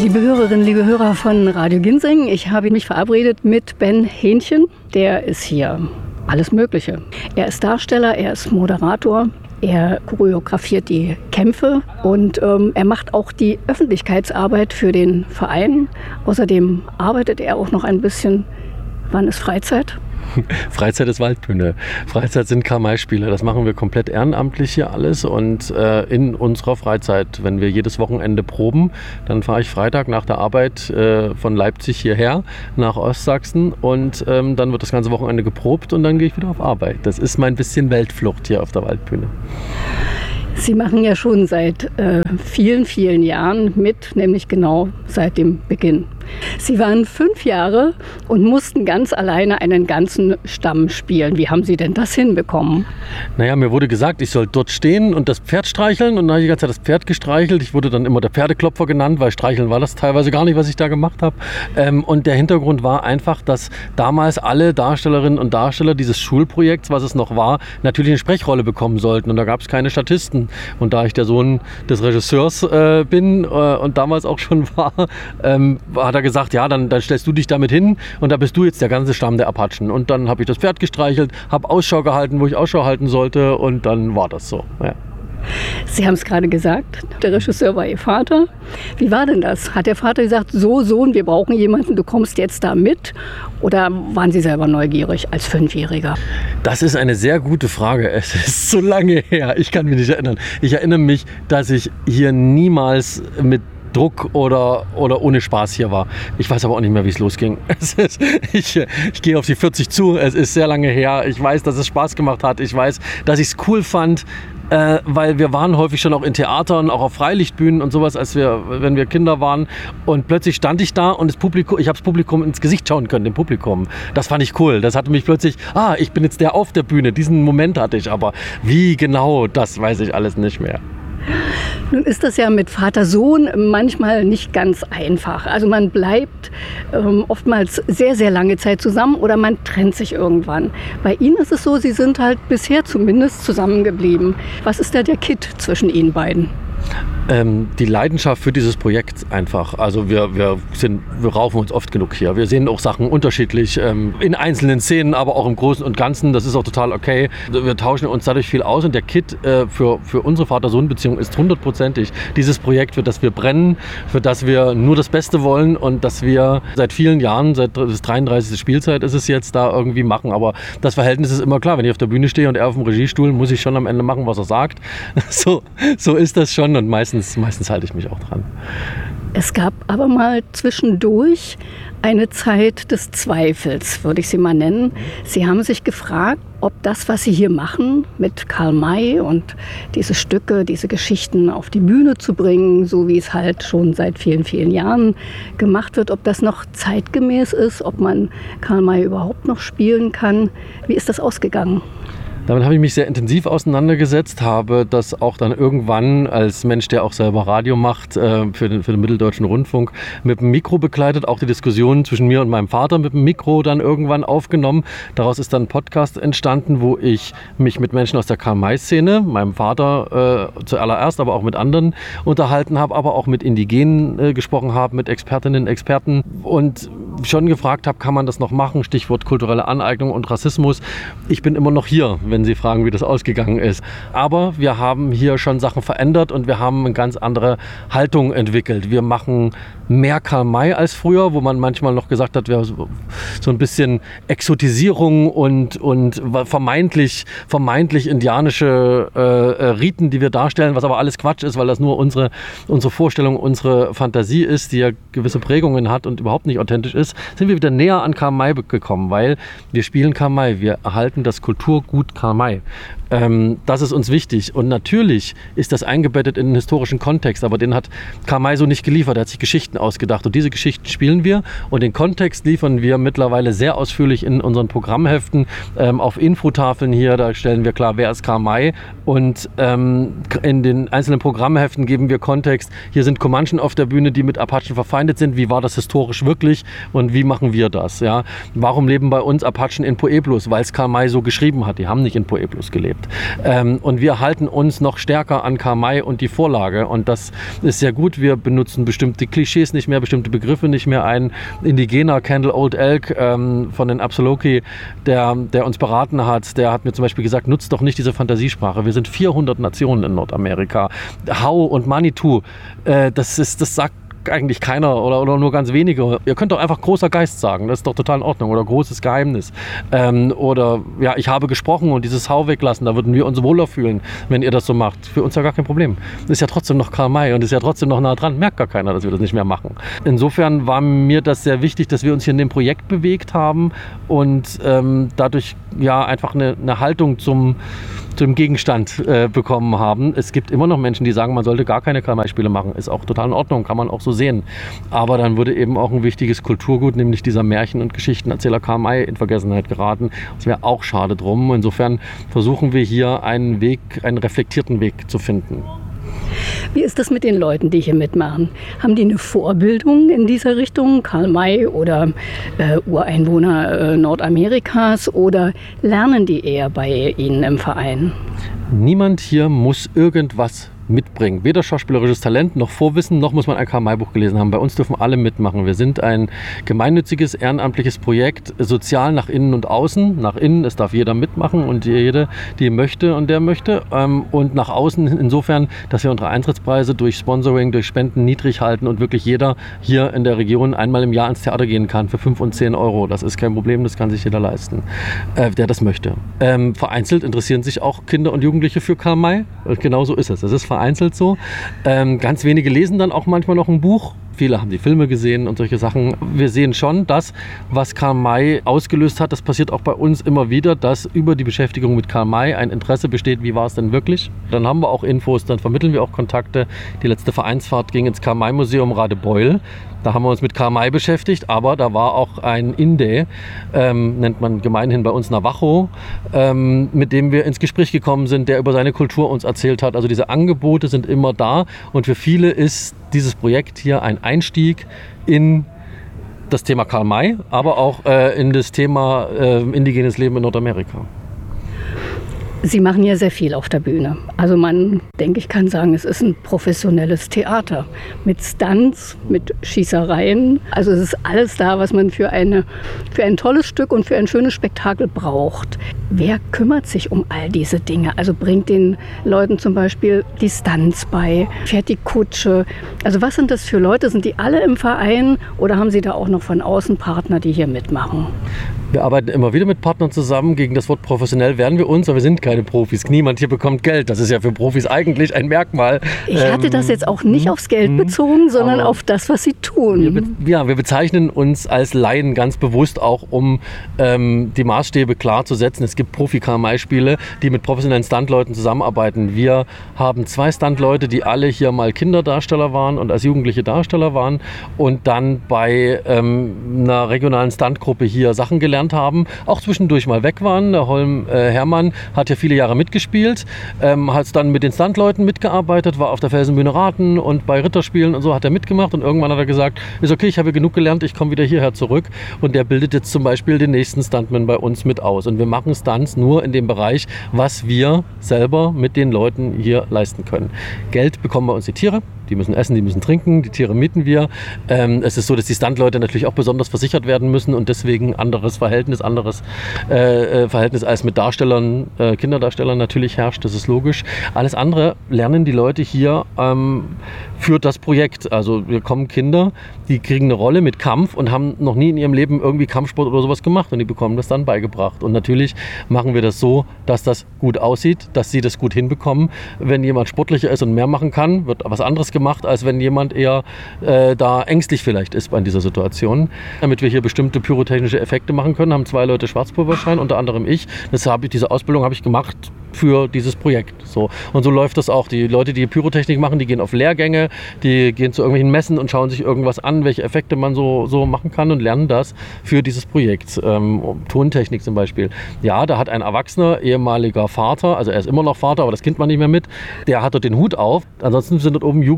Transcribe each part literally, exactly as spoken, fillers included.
Liebe Hörerinnen, liebe Hörer von Radio Ginseng, ich habe mich verabredet mit Ben Hähnchen. Der ist hier alles Mögliche. Er ist Darsteller, er ist Moderator, er choreografiert die Kämpfe und ähm, er macht auch die Öffentlichkeitsarbeit für den Verein. Außerdem arbeitet er auch noch ein bisschen. Wann ist Freizeit? Freizeit ist Waldbühne. Freizeit sind Karl-May-Spiele. Das machen wir komplett ehrenamtlich hier alles. Und äh, in unserer Freizeit, wenn wir jedes Wochenende proben, dann fahre ich Freitag nach der Arbeit äh, von Leipzig hierher nach Ostsachsen. Und ähm, dann wird das ganze Wochenende geprobt und dann gehe ich wieder auf Arbeit. Das ist mein bisschen Weltflucht hier auf der Waldbühne. Sie machen ja schon seit äh, vielen, vielen Jahren mit, nämlich genau seit dem Beginn. Sie waren fünf Jahre und mussten ganz alleine einen ganzen Stamm spielen. Wie haben Sie denn das hinbekommen? Naja, mir wurde gesagt, ich soll dort stehen und das Pferd streicheln. Und dann habe ich die ganze Zeit das Pferd gestreichelt. Ich wurde dann immer der Pferdeklopfer genannt, weil streicheln war das teilweise gar nicht, was ich da gemacht habe. Ähm, und der Hintergrund war einfach, dass damals alle Darstellerinnen und Darsteller dieses Schulprojekts, was es noch war, natürlich eine Sprechrolle bekommen sollten. Und da gab es keine Statisten. Und da ich der Sohn des Regisseurs äh, bin äh, und damals auch schon war, ähm, hat er gesagt, ja, dann, dann stellst du dich damit hin und da bist du jetzt der ganze Stamm der Apachen. Und dann habe ich das Pferd gestreichelt, habe Ausschau gehalten, wo ich Ausschau halten sollte und dann war das so. Ja. Sie haben es gerade gesagt, der Regisseur war Ihr Vater. Wie war denn das? Hat der Vater gesagt, so Sohn, wir brauchen jemanden, du kommst jetzt da mit? Oder waren Sie selber neugierig als Fünfjähriger? Das ist eine sehr gute Frage. Es ist so lange her, ich kann mich nicht erinnern. Ich erinnere mich, dass ich hier niemals mit Druck oder, oder ohne Spaß hier war. Ich weiß aber auch nicht mehr, wie es losging. Es ist, ich, ich gehe auf die vierzig zu, es ist sehr lange her. Ich weiß, dass es Spaß gemacht hat. Ich weiß, dass ich es cool fand, äh, weil wir waren häufig schon auch in Theatern, auch auf Freilichtbühnen und sowas, als wir, wenn wir Kinder waren. Und plötzlich stand ich da und das Publikum, ich habe das Publikum ins Gesicht schauen können, dem Publikum. Das fand ich cool. Das hatte mich plötzlich, ah, ich bin jetzt der auf der Bühne. Diesen Moment hatte ich, aber wie genau, das weiß ich alles nicht mehr. Nun ist das ja mit Vater-Sohn manchmal nicht ganz einfach. Also man bleibt ähm, oftmals sehr, sehr lange Zeit zusammen oder man trennt sich irgendwann. Bei Ihnen ist es so, Sie sind halt bisher zumindest zusammengeblieben. Was ist da der Kitt zwischen Ihnen beiden? Ähm, die Leidenschaft für dieses Projekt einfach. Also wir, wir, sind, wir raufen uns oft genug hier. Wir sehen auch Sachen unterschiedlich, ähm, in einzelnen Szenen, aber auch im Großen und Ganzen. Das ist auch total okay. Wir tauschen uns dadurch viel aus und der Kitt äh, für, für unsere Vater-Sohn-Beziehung ist hundertprozentig dieses Projekt, für das wir brennen, für das wir nur das Beste wollen und das wir seit vielen Jahren, seit das dreiunddreißigste Spielzeit ist es jetzt, da irgendwie machen. Aber das Verhältnis ist immer klar. Wenn ich auf der Bühne stehe und er auf dem Regiestuhl, muss ich schon am Ende machen, was er sagt. So, so ist das schon und meistens Meistens halte ich mich auch dran. Es gab aber mal zwischendurch eine Zeit des Zweifels, würde ich sie mal nennen. Sie haben sich gefragt, ob das, was Sie hier machen, mit Karl May und diese Stücke, diese Geschichten auf die Bühne zu bringen, so wie es halt schon seit vielen, vielen Jahren gemacht wird, ob das noch zeitgemäß ist, ob man Karl May überhaupt noch spielen kann. Wie ist das ausgegangen? Damit habe ich mich sehr intensiv auseinandergesetzt, habe das auch dann irgendwann als Mensch, der auch selber Radio macht, äh, für den, für den Mitteldeutschen Rundfunk, mit dem Mikro begleitet, auch die Diskussion zwischen mir und meinem Vater mit dem Mikro dann irgendwann aufgenommen. Daraus ist dann ein Podcast entstanden, wo ich mich mit Menschen aus der Karl-May-Szene, meinem Vater äh, zuallererst, aber auch mit anderen unterhalten habe, aber auch mit Indigenen äh, gesprochen habe, mit Expertinnen, Experten und schon gefragt habe, kann man das noch machen? Stichwort kulturelle Aneignung und Rassismus. Ich bin immer noch hier, wenn Sie fragen, wie das ausgegangen ist. Aber wir haben hier schon Sachen verändert und wir haben eine ganz andere Haltung entwickelt. Wir machen mehr Karl May als früher, wo man manchmal noch gesagt hat, wir so, so ein bisschen Exotisierung und, und vermeintlich, vermeintlich indianische äh, Riten, die wir darstellen, was aber alles Quatsch ist, weil das nur unsere, unsere Vorstellung, unsere Fantasie ist, die ja gewisse Prägungen hat und überhaupt nicht authentisch ist, sind wir wieder näher an Karl May gekommen, weil wir spielen Karl May, wir erhalten das Kulturgut Karl May. Ähm, das ist uns wichtig und natürlich ist das eingebettet in den historischen Kontext, aber den hat Karl May so nicht geliefert, er hat sich Geschichten ausgedacht und diese Geschichten spielen wir und den Kontext liefern wir mittlerweile sehr ausführlich in unseren Programmheften, ähm, auf Infotafeln hier, da stellen wir klar, wer ist Karl May und ähm, in den einzelnen Programmheften geben wir Kontext, hier sind Comanchen auf der Bühne, die mit Apachen verfeindet sind, wie war das historisch wirklich und wie machen wir das, ja? Warum leben bei uns Apachen in Pueblos? Weil es Karl May so geschrieben hat, die haben nicht in Pueblos gelebt. erlebt. Ähm, und wir halten uns noch stärker an Karl May und die Vorlage. Und das ist sehr gut. Wir benutzen bestimmte Klischees nicht mehr, bestimmte Begriffe nicht mehr. Ein indigener Kendall Old Elk ähm, von den Absaloki, der, der uns beraten hat, der hat mir zum Beispiel gesagt, nutzt doch nicht diese Fantasiesprache. Wir sind vierhundert Nationen in Nordamerika. Hau und Manitou, äh, das, ist, das sagt eigentlich keiner oder, oder nur ganz wenige. Ihr könnt doch einfach großer Geist sagen, das ist doch total in Ordnung, oder großes Geheimnis. Ähm, oder ja, ich habe gesprochen und dieses Hau weglassen, da würden wir uns wohler fühlen, wenn ihr das so macht. Für uns ja gar kein Problem. Das ist ja trotzdem noch Karl May und ist ja trotzdem noch nah dran. Merkt gar keiner, dass wir das nicht mehr machen. Insofern war mir das sehr wichtig, dass wir uns hier in dem Projekt bewegt haben und ähm, dadurch ja einfach eine, eine Haltung zum zum Gegenstand äh, bekommen haben. Es gibt immer noch Menschen, die sagen, man sollte gar keine Karl May-Spiele machen. Ist auch total in Ordnung, kann man auch so sehen. Aber dann würde eben auch ein wichtiges Kulturgut, nämlich dieser Märchen- und Geschichtenerzähler Karl May, in Vergessenheit geraten. Das wäre auch schade drum. Insofern versuchen wir hier einen Weg, einen reflektierten Weg zu finden. Wie ist das mit den Leuten, die hier mitmachen? Haben die eine Vorbildung in dieser Richtung, Karl May oder äh, Ureinwohner äh, Nordamerikas, oder lernen die eher bei Ihnen im Verein? Niemand hier muss irgendwas mitbringen. Weder schauspielerisches Talent noch Vorwissen, noch muss man ein Karl May-Buch gelesen haben. Bei uns dürfen alle mitmachen. Wir sind ein gemeinnütziges, ehrenamtliches Projekt, sozial nach innen und außen. Nach innen, es darf jeder mitmachen und jede, die möchte und der möchte. Und nach außen insofern, dass wir unsere Eintrittspreise durch Sponsoring, durch Spenden niedrig halten und wirklich jeder hier in der Region einmal im Jahr ins Theater gehen kann für fünf und zehn Euro. Das ist kein Problem, das kann sich jeder leisten, der das möchte. Vereinzelt interessieren sich auch Kinder und Jugendliche für Karl May. Genau so ist es. Es ist vereinzelt so. Ähm, ganz wenige lesen dann auch manchmal noch ein Buch. Viele haben die Filme gesehen und solche Sachen. Wir sehen schon, das, was Karl May ausgelöst hat, das passiert auch bei uns immer wieder, dass über die Beschäftigung mit Karl May ein Interesse besteht, wie war es denn wirklich. Dann haben wir auch Infos, dann vermitteln wir auch Kontakte. Die letzte Vereinsfahrt ging ins Karl May Museum Radebeul. Da haben wir uns mit Karl May beschäftigt, aber da war auch ein Inde, ähm, nennt man gemeinhin bei uns Navajo, ähm, mit dem wir ins Gespräch gekommen sind, der über seine Kultur uns erzählt hat. Also diese Angebote sind immer da und für viele ist dieses Projekt hier ein Einstieg in das Thema Karl May, aber auch äh, in das Thema äh, indigenes Leben in Nordamerika. Sie machen ja sehr viel auf der Bühne. Also man, denke ich, kann sagen, es ist ein professionelles Theater mit Stunts, mit Schießereien. Also es ist alles da, was man für, eine, für ein tolles Stück und für ein schönes Spektakel braucht. Wer kümmert sich um all diese Dinge? Also bringt den Leuten zum Beispiel die Stunts bei, fährt die Kutsche. Also was sind das für Leute? Sind die alle im Verein oder haben Sie da auch noch von außen Partner, die hier mitmachen? Wir arbeiten immer wieder mit Partnern zusammen. Gegen das Wort professionell wehren wir uns, aber wir sind keine Profis. Niemand hier bekommt Geld. Das ist ja für Profis eigentlich ein Merkmal. Ich hatte ähm, das jetzt auch nicht aufs Geld bezogen, sondern auf das, was sie tun. Wir be- ja, wir bezeichnen uns als Laien ganz bewusst auch, um ähm, die Maßstäbe klar zu setzen. Es gibt Profi-Karl May-Spiele, die mit professionellen Stuntleuten zusammenarbeiten. Wir haben zwei Stuntleute, die alle hier mal Kinderdarsteller waren und als Jugendliche Darsteller waren und dann bei ähm, einer regionalen Stuntgruppe hier Sachen gelernt haben, auch zwischendurch mal weg waren. Der Holm äh, Herrmann hat ja viele Jahre mitgespielt, ähm, hat dann mit den Stuntleuten mitgearbeitet, war auf der Felsenbühne Raten und bei Ritterspielen und so hat er mitgemacht und irgendwann hat er gesagt, ist okay, ich habe genug gelernt, ich komme wieder hierher zurück und der bildet jetzt zum Beispiel den nächsten Stuntman bei uns mit aus und wir machen Stunts nur in dem Bereich, was wir selber mit den Leuten hier leisten können. Geld bekommen bei uns die Tiere. Die müssen essen, die müssen trinken, die Tiere mieten wir. Ähm, es ist so, dass die Stuntleute natürlich auch besonders versichert werden müssen und deswegen anderes Verhältnis, anderes äh, Verhältnis als mit Darstellern, äh, Kinderdarstellern natürlich herrscht, das ist logisch. Alles andere lernen die Leute hier ähm, für das Projekt. Also hier kommen Kinder, die kriegen eine Rolle mit Kampf und haben noch nie in ihrem Leben irgendwie Kampfsport oder sowas gemacht und die bekommen das dann beigebracht. Und natürlich machen wir das so, dass das gut aussieht, dass sie das gut hinbekommen. Wenn jemand sportlicher ist und mehr machen kann, wird was anderes gemacht, als wenn jemand eher äh, da ängstlich vielleicht ist bei dieser Situation. Damit wir hier bestimmte pyrotechnische Effekte machen können, haben zwei Leute Schwarzpulverschein, unter anderem ich. Das habe ich, diese Ausbildung habe ich gemacht für dieses Projekt. So. Und so läuft das auch. Die Leute, die Pyrotechnik machen, die gehen auf Lehrgänge, die gehen zu irgendwelchen Messen und schauen sich irgendwas an, welche Effekte man so, so machen kann und lernen das für dieses Projekt. Ähm, Tontechnik zum Beispiel. Ja, da hat ein erwachsener, ehemaliger Vater, also er ist immer noch Vater, aber das kennt man nicht mehr mit, der hat dort den Hut auf. Ansonsten sind dort oben Jugendliche,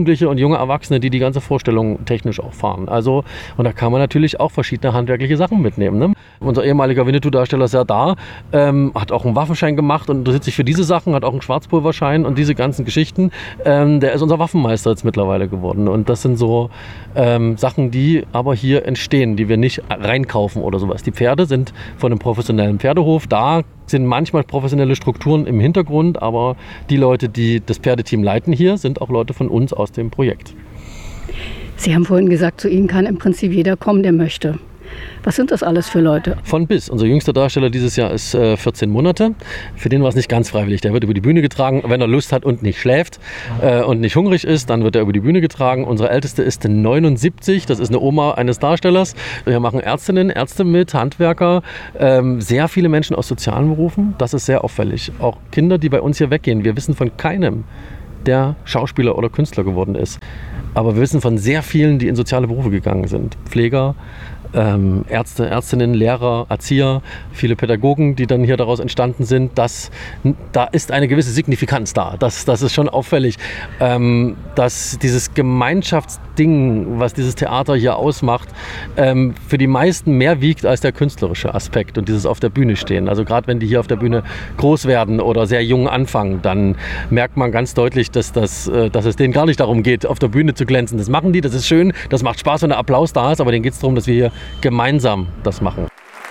Jugendliche und junge Erwachsene, die die ganze Vorstellung technisch auch fahren. Also, und da kann man natürlich auch verschiedene handwerkliche Sachen mitnehmen. Ne? Unser ehemaliger Winnetou-Darsteller Serdar ähm, hat auch einen Waffenschein gemacht und interessiert sich für diese Sachen, hat auch einen Schwarzpulverschein und diese ganzen Geschichten. Ähm, der ist unser Waffenmeister jetzt mittlerweile geworden. Und das sind so ähm, Sachen, die aber hier entstehen, die wir nicht reinkaufen oder sowas. Die Pferde sind von einem professionellen Pferdehof. Da sind manchmal professionelle Strukturen im Hintergrund, aber die Leute, die das Pferdeteam leiten hier, sind auch Leute von uns aus dem Projekt. Sie haben vorhin gesagt, zu Ihnen kann im Prinzip jeder kommen, der möchte. Was sind das alles für Leute? Von bis. Unser jüngster Darsteller dieses Jahr ist äh, vierzehn Monate. Für den war es nicht ganz freiwillig. Der wird über die Bühne getragen. Wenn er Lust hat und nicht schläft äh, und nicht hungrig ist, dann wird er über die Bühne getragen. Unsere Älteste ist neunundsiebzig. Das ist eine Oma eines Darstellers. Wir machen Ärztinnen, Ärzte mit, Handwerker, ähm, sehr viele Menschen aus sozialen Berufen. Das ist sehr auffällig. Auch Kinder, die bei uns hier weggehen. Wir wissen von keinem, der Schauspieler oder Künstler geworden ist. Aber wir wissen von sehr vielen, die in soziale Berufe gegangen sind. Pfleger, Ähm, Ärzte, Ärztinnen, Lehrer, Erzieher, viele Pädagogen, die dann hier daraus entstanden sind. Das, da ist eine gewisse Signifikanz da. Das, das ist schon auffällig, ähm, dass dieses Gemeinschaftsding, was dieses Theater hier ausmacht, ähm, für die meisten mehr wiegt als der künstlerische Aspekt und dieses auf der Bühne stehen. Also gerade wenn die hier auf der Bühne groß werden oder sehr jung anfangen, dann merkt man ganz deutlich, dass, das, äh, dass es denen gar nicht darum geht, auf der Bühne zu glänzen. Das machen die, das ist schön, das macht Spaß, wenn der Applaus da ist, aber denen geht es darum, dass wir hier gemeinsam das machen.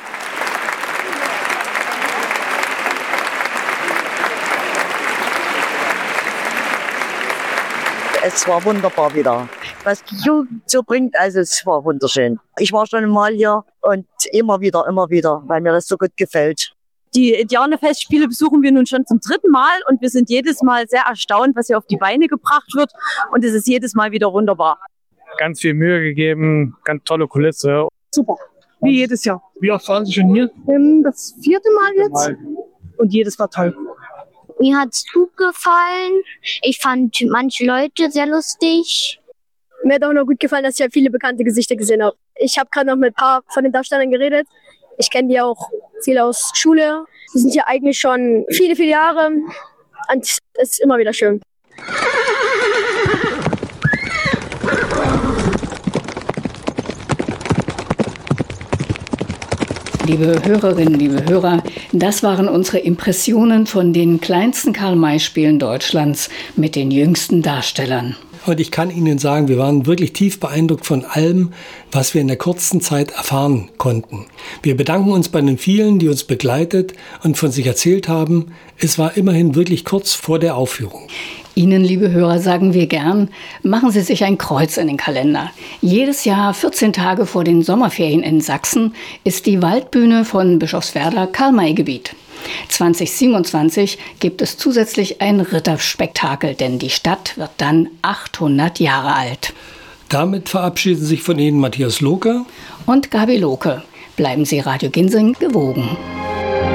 Es war wunderbar wieder. Was die Jugend so bringt, also es war wunderschön. Ich war schon mal hier und immer wieder, immer wieder, weil mir das so gut gefällt. Die Indianerfestspiele besuchen wir nun schon zum dritten Mal und wir sind jedes Mal sehr erstaunt, was hier auf die Beine gebracht wird, und es ist jedes Mal wieder wunderbar. Ganz viel Mühe gegeben, ganz tolle Kulisse. Super, wie jedes Jahr. Wie oft waren Sie schon hier? Ähm, das vierte Mal jetzt. Und jedes war toll. Mir hat's gut gefallen. Ich fand manche Leute sehr lustig. Mir hat auch noch gut gefallen, dass ich halt viele bekannte Gesichter gesehen habe. Ich habe gerade noch mit ein paar von den Darstellern geredet. Ich kenne die auch viele aus Schule. Die sind hier eigentlich schon viele, viele Jahre. Und es ist immer wieder schön. Liebe Hörerinnen, liebe Hörer, das waren unsere Impressionen von den kleinsten Karl-May-Spielen Deutschlands mit den jüngsten Darstellern. Und ich kann Ihnen sagen, wir waren wirklich tief beeindruckt von allem, was wir in der kurzen Zeit erfahren konnten. Wir bedanken uns bei den vielen, die uns begleitet und von sich erzählt haben. Es war immerhin wirklich kurz vor der Aufführung. Ihnen, liebe Hörer, sagen wir gern, machen Sie sich ein Kreuz in den Kalender. Jedes Jahr, vierzehn Tage vor den Sommerferien in Sachsen, ist die Waldbühne von Bischofswerda Karl-May-Gebiet. zwanzig siebenundzwanzig gibt es zusätzlich ein Ritterspektakel, denn die Stadt wird dann achthundert Jahre alt. Damit verabschieden sich von Ihnen Matthias Lohke und Gabi Lohke. Bleiben Sie Radio Ginsing gewogen.